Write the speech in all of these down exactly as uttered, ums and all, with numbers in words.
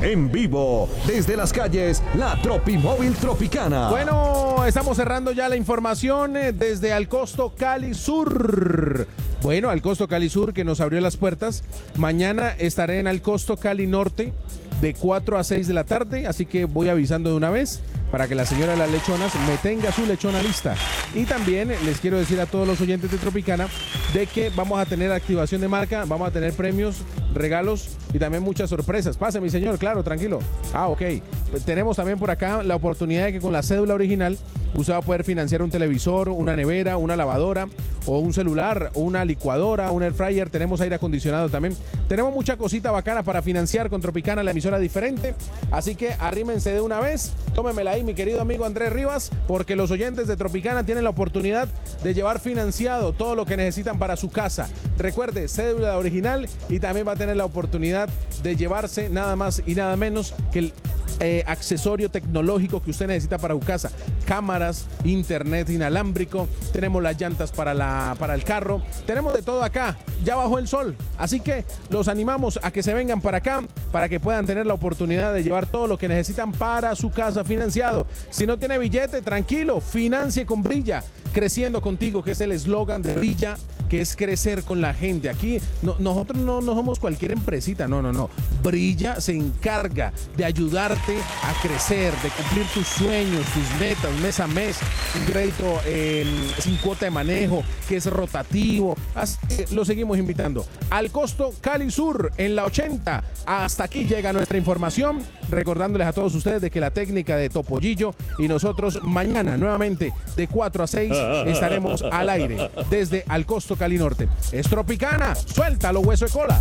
en vivo desde las calles La Tropimóvil Tropicana. Bueno, estamos cerrando ya la información eh, desde Alcosto Cali Sur. Bueno, Alcosto Cali Sur que nos abrió las puertas. Mañana estaré en Alcosto Cali Norte de cuatro a seis de la tarde, así que voy avisando de una vez para que la señora de las lechonas me tenga su lechona lista. Y también les quiero decir a todos los oyentes de Tropicana de que vamos a tener activación de marca, vamos a tener premios, regalos y también muchas sorpresas. Pase, mi señor, claro, tranquilo. Ah, ok. Pues tenemos también por acá la oportunidad de que con la cédula original usted va a poder financiar un televisor, una nevera, una lavadora o un celular, o una licuadora, un air fryer. Tenemos aire acondicionado también. Tenemos mucha cosita bacana para financiar con Tropicana, la emisora diferente. Así que arrímense de una vez. Tómemela ahí, mi querido amigo Andrés Rivas, porque los oyentes de Tropicana tienen la oportunidad de llevar financiado todo lo que necesitan para su casa. Recuerde, cédula original y también va a tener la oportunidad de llevarse nada más y nada menos que el Eh, accesorio tecnológico que usted necesita para su casa. Cámaras, internet inalámbrico, tenemos las llantas para, la, para el carro, tenemos de todo acá, ya bajó el sol, así que los animamos a que se vengan para acá, para que puedan tener la oportunidad de llevar todo lo que necesitan para su casa financiado. Si no tiene billete, tranquilo, financie con Brilla, creciendo contigo, que es el eslogan de Brilla, que es crecer con la gente. Aquí no, nosotros no, no somos cualquier empresita, no, no, no. Brilla se encarga de ayudarte a crecer, de cumplir tus sueños, tus metas, mes a mes, un crédito eh, sin cuota de manejo, que es rotativo. Así que lo seguimos invitando. Alcosto Cali Sur, en la ochenta. Hasta aquí llega nuestra información, recordándoles a todos ustedes de que la técnica de Topollillo y nosotros mañana nuevamente de cuatro a seis estaremos al aire desde Alcosto Cali Norte. Es Tropicana, suéltalo, hueso de cola.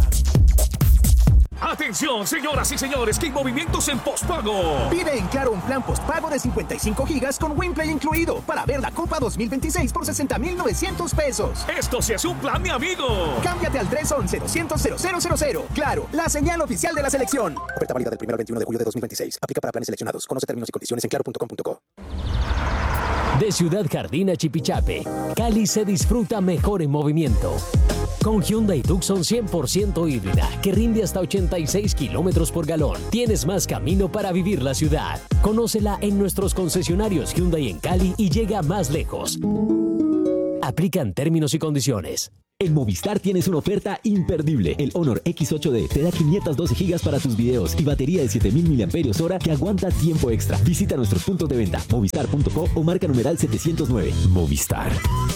Atención, señoras y señores, que hay movimientos en postpago. Pide en Claro un plan postpago de cincuenta y cinco gigas con WinPlay incluido para ver la Copa dos mil veintiséis por sesenta mil novecientos pesos. Esto sí es un plan, mi amigo. Cámbiate al tres once, doscientos, cero cero cero cero. Claro, la señal oficial de la selección. Oferta válida del primero al veintiuno de julio de dos mil veintiséis. Aplica para planes seleccionados. Conoce términos y condiciones en claro punto com punto co. De Ciudad Jardín a Chipichape, Cali se disfruta mejor en movimiento. Con Hyundai Tucson cien por ciento híbrida, que rinde hasta ochenta y seis kilómetros por galón, tienes más camino para vivir la ciudad. Conócela en nuestros concesionarios Hyundai en Cali y llega más lejos. Aplican términos y condiciones. En Movistar tienes una oferta imperdible. El Honor equis ocho de te da quinientos doce gigas para tus videos y batería de siete mil miliamperios hora que aguanta tiempo extra. Visita nuestros puntos de venta, movistar punto co o marca numeral setecientos nueve. Movistar.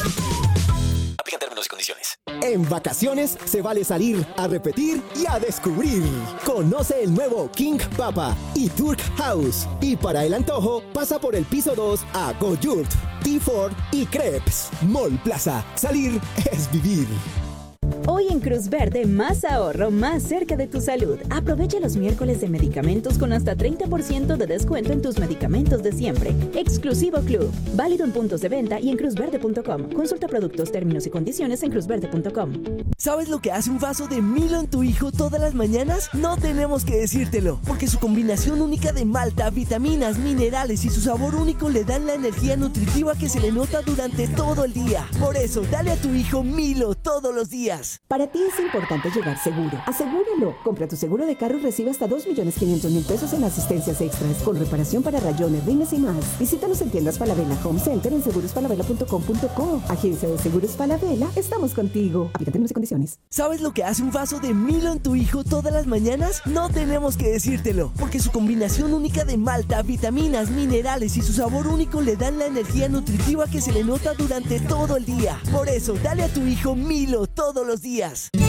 Aplican términos y condiciones. En vacaciones se vale salir a repetir y a descubrir. Conoce el nuevo King Papa y Turk House. Y para el antojo, pasa por el piso dos a Go-Yurt, T cuatro y Crepes. Mall Plaza. Salir es vivir. Hoy en Cruz Verde, más ahorro, más cerca de tu salud. Aprovecha los miércoles de medicamentos con hasta treinta por ciento de descuento en tus medicamentos de siempre. Exclusivo Club. Válido en puntos de venta y en cruz verde punto com. Consulta productos, términos y condiciones en cruz verde punto com. ¿Sabes lo que hace un vaso de Milo en tu hijo todas las mañanas? No tenemos que decírtelo, porque su combinación única de malta, vitaminas, minerales y su sabor único le dan la energía nutritiva que se le nota durante todo el día. Por eso, dale a tu hijo Milo todos los días. Para ti es importante llegar seguro. Asegúralo. Compra tu seguro de carro y recibe hasta dos millones quinientos mil pesos en asistencias extras, con reparación para rayones, rines y más. Visítanos en tiendas Falabella Home Center en seguros falabella punto com punto co. Agencia de Seguros Falabella, estamos contigo. Aplica términos y condiciones. ¿Sabes lo que hace un vaso de Milo en tu hijo todas las mañanas? No tenemos que decírtelo, porque su combinación única de malta, vitaminas, minerales y su sabor único le dan la energía nutritiva que se le nota durante todo el día. Por eso, dale a tu hijo Milo todos los días.